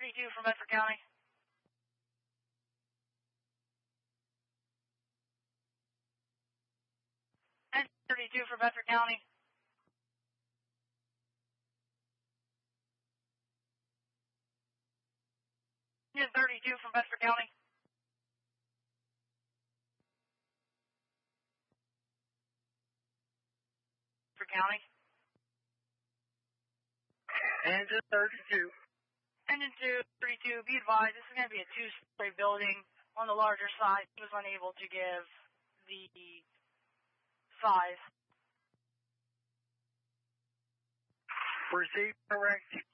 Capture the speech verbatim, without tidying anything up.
thirty-two from Bedford County. Engine thirty-two from Bedford County. Engine thirty-two from Bedford County. Bedford County. Engine thirty-two. Engine two, thirty-two, be advised, this is going to be a two-story building on the larger side. He was unable to give the size. Receive correct.